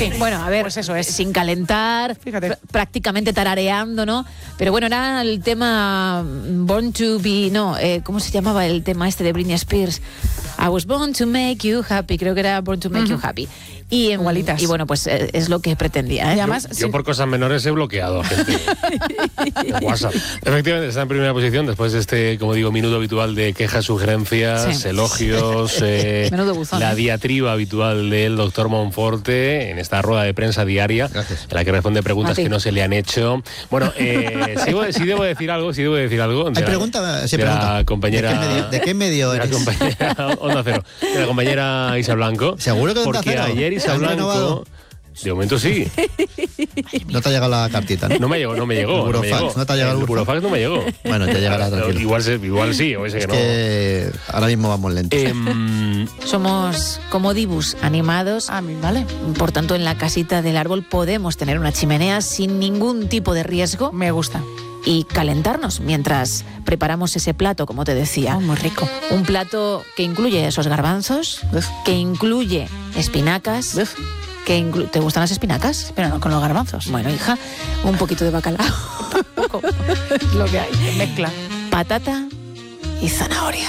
Sí. Bueno, a ver, pues eso es. sin calentar, prácticamente tarareando, ¿no? Pero bueno, era el tema Born to Be, no, ¿cómo se llamaba el tema este de Britney Spears? I was born to make you happy, creo que era Born to make you happy. Y, igualitas. Y bueno, pues es lo que pretendía, ¿eh? Y además, Yo por cosas menores he bloqueado a gente de WhatsApp. Efectivamente, está en primera posición después de este, como digo, minuto habitual de quejas, sugerencias, elogios, Menudo buzón, la diatriba habitual del doctor Monforte en esta rueda de prensa diaria, Gracias. en la que responde preguntas que no se le han hecho. Bueno, sí debo decir algo. Hay pregunta, sí, de pregunta. la compañera... ¿De qué medio de la eres? compañera Onda Cero, de la compañera Isa Blanco. ¿Seguro que de Onda Porque Cero? ayer Isa ¿Han Blanco... renovado? De momento sí. No te ha llegado la cartita, ¿no? No me llegó. El burofax, ¿no te ha llegado el burofax? No me llegó. Bueno, te llegará, tranquilo. Igual sí, o ese Es que no. que ahora mismo vamos lentos. Somos como dibus animados. ¿vale? Por tanto, en la casita del árbol podemos tener una chimenea sin ningún tipo de riesgo. Me gusta. Y calentarnos mientras preparamos ese plato, como te decía. Muy rico. Un plato que incluye esos garbanzos, que incluye espinacas. ¿Te gustan las espinacas? Pero no con los garbanzos. Bueno, hija, un poquito de bacalao. Poco. Es lo que hay. Mezcla. Patata y zanahoria.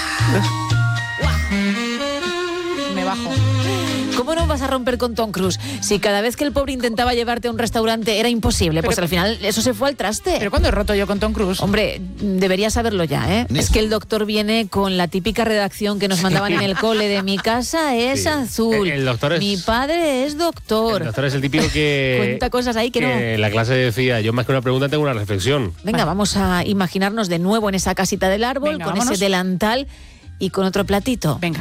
Me bajo. ¿Cómo no vas a romper con Tom Cruise? Si cada vez que el pobre intentaba llevarte a un restaurante era imposible, pues al final eso se fue al traste. ¿Pero cuándo he roto yo con Tom Cruise? Hombre, deberías saberlo ya, ¿eh? Es que el doctor viene con la típica redacción que nos mandaban en el cole de mi casa es azul. El doctor es... Mi padre es doctor. El doctor es el típico que... Cuenta cosas ahí que no... En la clase decía, yo más que una pregunta tengo una reflexión. Venga, vamos a imaginarnos de nuevo en esa casita del árbol, Venga, con vámonos. ese delantal y con otro platito. Venga.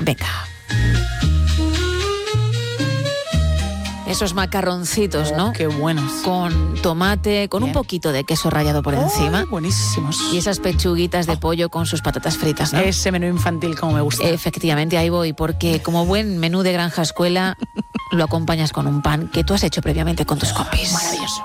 Esos macarroncitos, ¿no? Qué buenos. Con tomate, con un poquito de queso rallado por encima. Buenísimos. Y esas pechuguitas de pollo con sus patatas fritas, ¿no? Ese menú infantil como me gusta. Efectivamente, ahí voy, porque como buen menú de granja escuela, lo acompañas con un pan que tú has hecho previamente con tus compis. Maravilloso.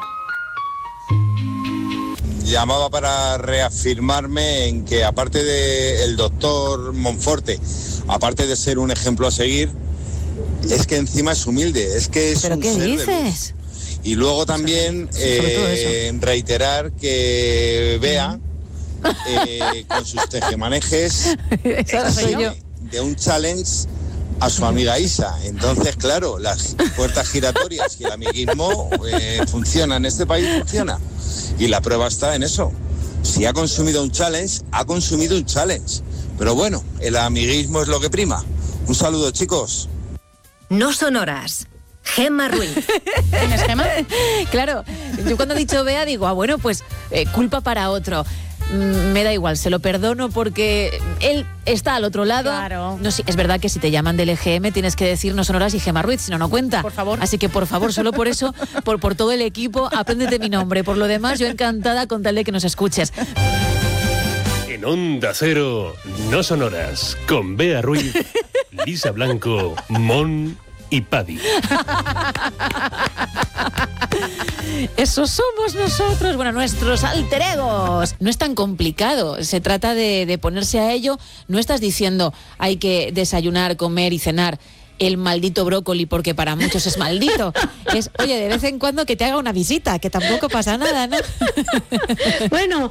Llamaba para reafirmarme en que aparte del doctor Monforte, aparte de ser un ejemplo a seguir, es que encima es humilde, es que es ¿Pero un qué ser de dices? luz. Y luego también sobre todo eso. reiterar que Bea, con sus tejemanejes, Esa soy yo. de un challenge a su amiga Isa. Entonces, claro, las puertas giratorias y el amiguismo funciona, en este país funciona. Y la prueba está en eso. Si ha consumido un challenge, ha consumido un challenge. Pero bueno, el amiguismo es lo que prima. Un saludo, chicos. No son horas. Gemma Ruiz. ¿Tienes Gemma? Claro, yo cuando he dicho Bea digo, bueno, pues culpa para otro. Me da igual, se lo perdono porque él está al otro lado. Claro. No, sí, es verdad que si te llaman del EGM tienes que decir no son horas y Gemma Ruiz, si no, no cuenta. Por favor. Así que por favor, solo por eso, por todo el equipo, apréndete mi nombre. Por lo demás, yo encantada con tal de que nos escuches. En Onda Cero, no son horas, con Bea Ruiz, Lisa Blanco, Mon y Paddy. Esos somos nosotros, bueno, nuestros alter egos. No es tan complicado, se trata de ponerse a ello. No estás diciendo hay que desayunar, comer y cenar el maldito brócoli porque para muchos es maldito. Es, oye, de vez en cuando que te haga una visita, que tampoco pasa nada, ¿no? Bueno,